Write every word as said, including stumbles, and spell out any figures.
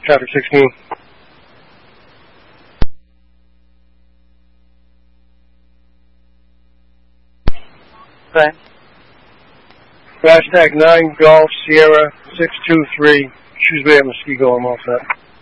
Traffic sixteen. Okay. Hashtag nine Golf Sierra six two three. Shrewsbury at Muskego. I'm all set.